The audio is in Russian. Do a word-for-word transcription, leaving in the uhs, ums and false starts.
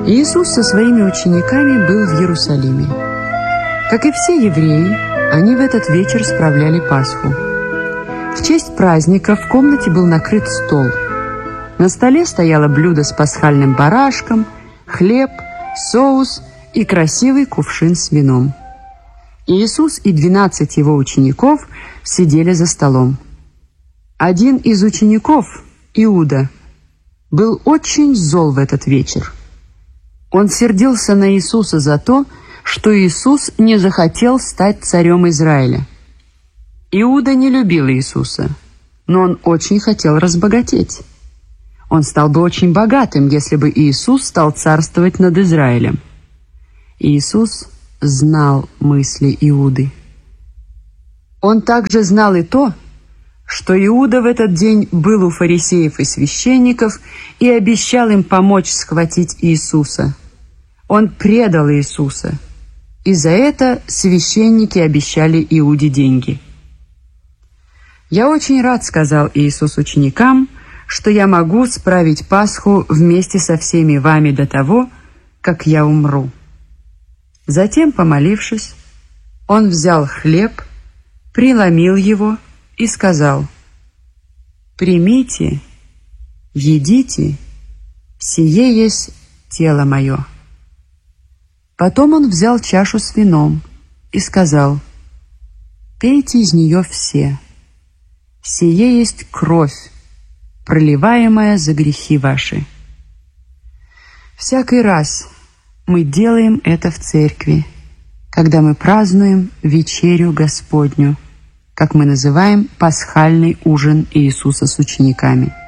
Иисус со своими учениками был в Иерусалиме. Как и все евреи, они в этот вечер справляли Пасху. В честь праздника в комнате был накрыт стол. На столе стояло блюдо с пасхальным барашком, хлеб, соус и красивый кувшин с вином. Иисус и двенадцать его учеников сидели за столом. Один из учеников, Иуда, был очень зол в этот вечер. Он сердился на Иисуса за то, что Иисус не захотел стать царем Израиля. Иуда не любил Иисуса, но он очень хотел разбогатеть. Он стал бы очень богатым, если бы Иисус стал царствовать над Израилем. Иисус знал мысли Иуды. Он также знал и то, что Иуда в этот день был у фарисеев и священников и обещал им помочь схватить Иисуса. Он предал Иисуса, и за это священники обещали Иуде деньги. «Я очень рад, — сказал Иисус ученикам, — что я могу справить Пасху вместе со всеми вами до того, как я умру». Затем, помолившись, он взял хлеб, преломил его и сказал: «Примите, едите, сие есть тело мое». Потом он взял чашу с вином и сказал: «Пейте из нее все, сие есть кровь, проливаемая за грехи ваши». Всякий раз мы делаем это в церкви, когда мы празднуем вечерю Господню, как мы называем пасхальный ужин Иисуса с учениками.